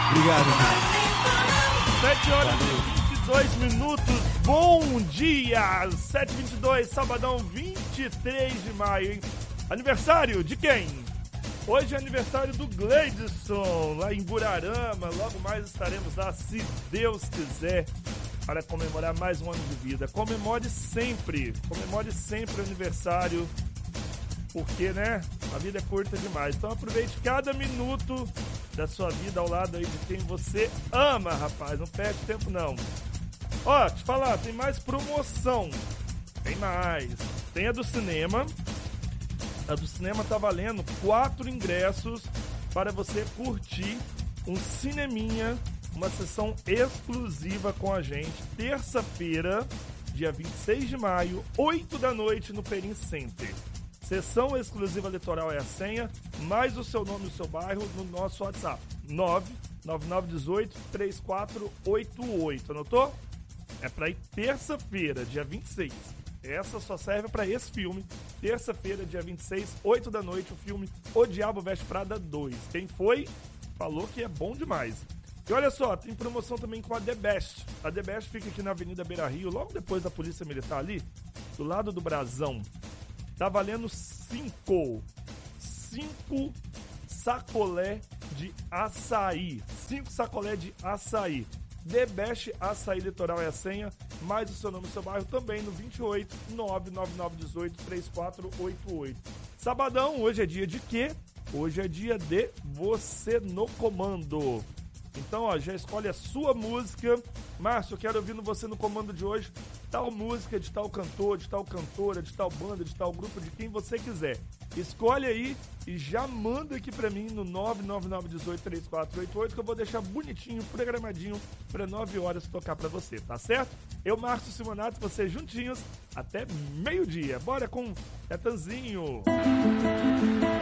Obrigado, cara. 7 horas e 22 minutos. Bom dia! 7h22, sabadão 23 de maio, hein? Aniversário de quem? Hoje é aniversário do Gleidson, lá em Burarama. Logo mais estaremos lá, se Deus quiser, para comemorar mais um ano de vida. Comemore sempre o aniversário, porque, né, a vida é curta demais. Então aproveite cada minuto da sua vida ao lado aí de quem você ama, rapaz. Não perde tempo, não. Ó, te falar, tem mais promoção. Tem mais. Tem a do cinema. A do cinema tá valendo 4 ingressos para você curtir um cineminha, uma sessão exclusiva com a gente, terça-feira, dia 26 de maio, 8 da noite, no Perim Center. Sessão exclusiva Litoral é a senha, mais o seu nome e o seu bairro no nosso WhatsApp, 99918-3488. Anotou? É para ir terça-feira, dia 26. Essa só serve para esse filme. Terça-feira, dia 26, 8 da noite, o filme O Diabo Veste Prada 2. Quem foi, falou que é bom demais. E olha só, tem promoção também com a The Best. A The Best fica aqui na Avenida Beira Rio, logo depois da Polícia Militar ali, do lado do Brasão. Tá valendo 5 sacolé de açaí. 5 sacolé de açaí. The Best Açaí Litoral é a senha, mais o seu nome e o seu bairro também no 28 99918-3488. Sabadão, hoje é dia de quê? Hoje é dia de Você no Comando. Então, ó, já escolhe a sua música. Márcio, eu quero ouvir no Você no Comando de hoje tal música de tal cantor, de tal cantora, de tal banda, de tal grupo, de quem você quiser. Escolhe aí e já manda aqui pra mim no 99918-3488 que eu vou deixar bonitinho, programadinho pra 9 horas tocar pra você, tá certo? Eu, Márcio Simonato, vocês juntinhos até meio-dia. Bora com Tetanzinho.